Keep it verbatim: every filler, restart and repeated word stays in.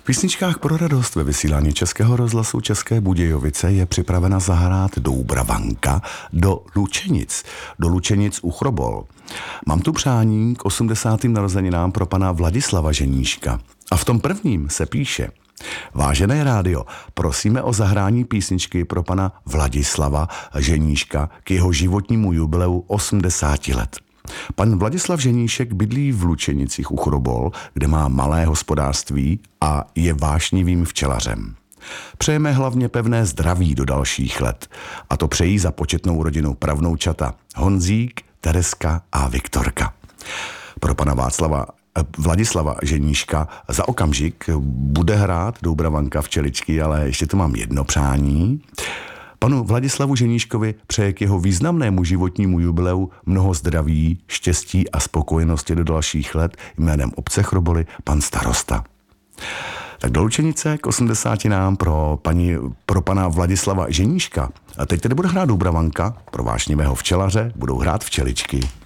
V písničkách pro radost ve vysílání Českého rozhlasu České Budějovice je připravena zahrát Doubravanka do Lučenic, do Lučenic u Chrobol. Mám tu přání k osmdesátým narozeninám pro pana Vladislava Ženíška. A v tom prvním se píše: Vážené rádio, prosíme o zahrání písničky pro pana Vladislava Ženíška k jeho životnímu jubileu osmdesáti let. Pan Vladislav Ženíšek bydlí v Lučenicích u Chrobol, kde má malé hospodářství a je vášnivým včelařem. Přejeme hlavně pevné zdraví do dalších let. A to přejí za početnou rodinu pravnoučata Honzík, Tereska a Viktorka. Pro pana Václava Vladislava Ženíška za okamžik bude hrát Doubravanka včeličky, ale ještě tu mám jedno přání. Panu Vladislavu Ženíškovi přeje k jeho významnému životnímu jubileu mnoho zdraví, štěstí a spokojenosti do dalších let jménem obce Chroboly pan starosta. Tak do Lučenice k osmdesátinám pro, paní, pro pana Vladislava Ženíška. A teď tedy bude hrát Doubravanka, pro vášnivého včelaře budou hrát včeličky.